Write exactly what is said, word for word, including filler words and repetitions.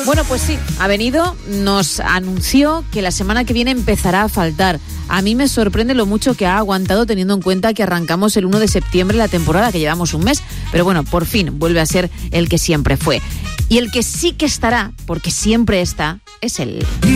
Bueno, pues sí, ha venido, nos anunció que la semana que viene empezará a faltar. A mí me sorprende lo mucho que ha aguantado, teniendo en cuenta que arrancamos el uno de septiembre la temporada, que llevamos un mes, pero bueno, por fin vuelve a ser el que siempre fue. Y el que sí que estará, porque siempre está, es él.